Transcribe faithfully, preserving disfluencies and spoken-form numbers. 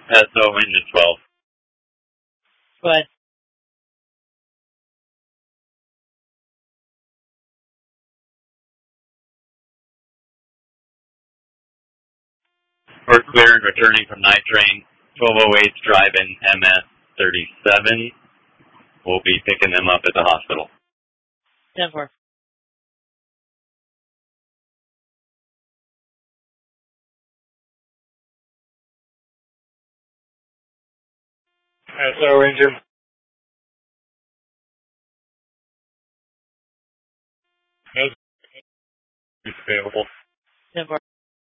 S O engine twelve. Go ahead. We're clear and returning from night train. twelve oh eight drive-in M S thirty-seven. We'll be picking them up at the hospital. ten four. S O engine. Is available. ten four.